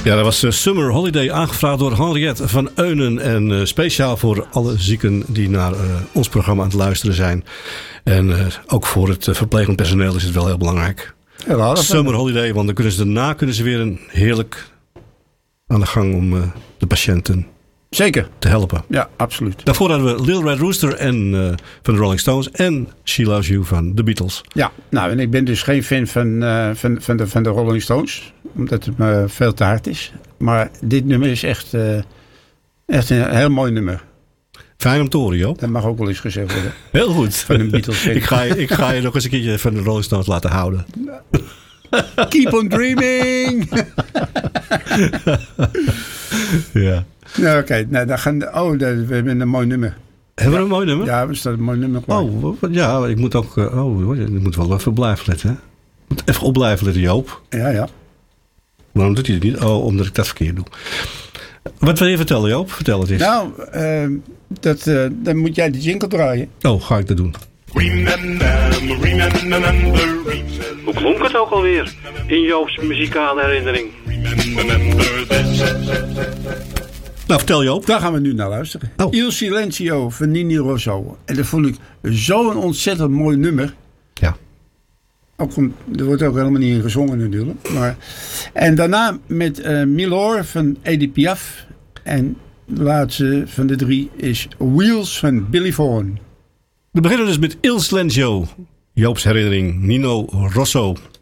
Ja, dat was Summer Holiday, aangevraagd door Henriette van Eunen. En speciaal voor alle zieken die naar ons programma aan het luisteren zijn. En ook voor het verplegend personeel is het wel heel belangrijk. Ja, Summer Holiday, want dan kunnen ze weer een heerlijk aan de gang om de patiënten zeker te helpen. Ja, absoluut. Daarvoor hadden we Little Red Rooster van de Rolling Stones en She Loves You van de Beatles. Ja, nou en ik ben dus geen fan van de Rolling Stones. Omdat het me veel te hard is. Maar dit nummer is echt een heel mooi nummer. Fijn om te horen, Joop. Dat mag ook wel eens gezegd worden. Heel goed. Van de Beatles. ik ga je nog eens een keertje van de Rolling Stones laten houden. Keep on dreaming! Ja. Nou, oké. Nou, we hebben een mooi nummer. Hebben we een mooi nummer? Ja, we staan een mooi nummer klaar. Ja, ik moet ook... ik moet wel even blijven letten. Hè? Ik moet even op blijven letten, Joop. Ja. Waarom doet hij het niet? Oh, omdat ik dat verkeerd doe. Wat wil je vertellen, Joop? Vertel het eens. Nou, dan moet jij de jingle draaien. Oh, ga ik dat doen. Hoe klonk het ook alweer in Joop's muzikale herinnering? Nou, vertel Joop. Daar gaan we nu naar luisteren. Oh. Il Silenzio van Nini Rosso. En dat vond ik zo'n ontzettend mooi nummer. Ja. Er wordt ook helemaal niet in gezongen natuurlijk. En daarna met Milor van Edith Piaf. En de laatste van de 3 is Wheels van Billy Vaughan. We beginnen dus met Il Silenzio. Joop's herinnering, Nino Rosso.